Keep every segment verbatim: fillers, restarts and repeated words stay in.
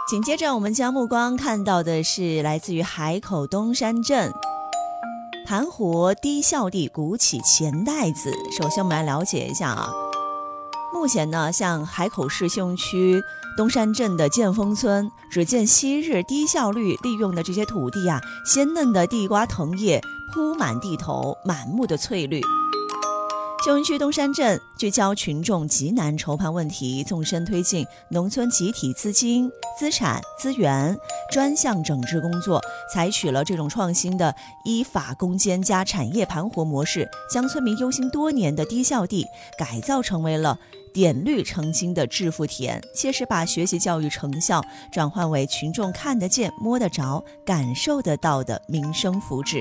紧接着我们将目光看到的是来自于海口东山镇盘活低效地鼓起钱袋子。首先我们来了解一下啊，目前呢，像海口市西红区东山镇的建丰村，只见昔日低效率利用的这些土地啊，鲜嫩的地瓜藤叶铺满地头，满目的翠绿。西红区东山镇聚焦群众急难筹盘问题，纵深推进农村集体资金、资产、资源专项整治工作，采取了这种创新的依法攻坚加产业盘活模式，将村民忧心多年的低效地改造成为了点绿成金的致富田，切实把学习教育成效转换为群众看得见、摸得着、感受得到的民生福祉。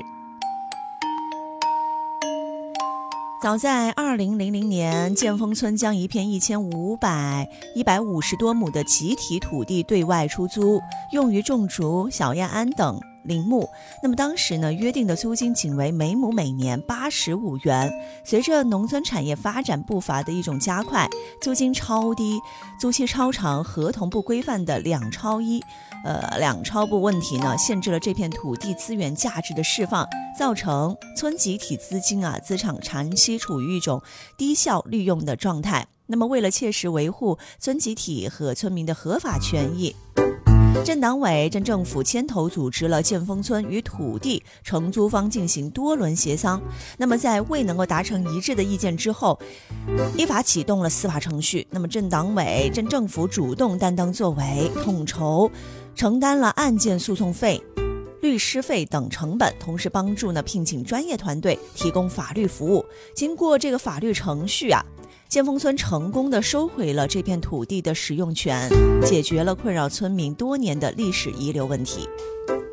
早在二零零零年，建丰村将一片一千五百一百五十多亩的集体土地对外出租，用于种植小燕安等林木。那么当时呢，约定的租金仅为每亩每年八十五元。随着农村产业发展步伐的一种加快，租金超低、租期超长、合同不规范的两超一、呃两超不问题呢，限制了这片土地资源价值的释放，造成村集体资金啊资产长期处于一种低效利用的状态。那么为了切实维护村集体和村民的合法权益，镇党委、镇政府牵头组织了建丰村与土地承租方进行多轮协商。那么在未能够达成一致的意见之后，依法启动了司法程序。那么镇党委、镇政府主动担当作为，统筹承担了案件诉讼费、律师费等成本，同时帮助呢聘请专业团队提供法律服务。经过这个法律程序啊，建丰村成功地收回了这片土地的使用权，解决了困扰村民多年的历史遗留问题。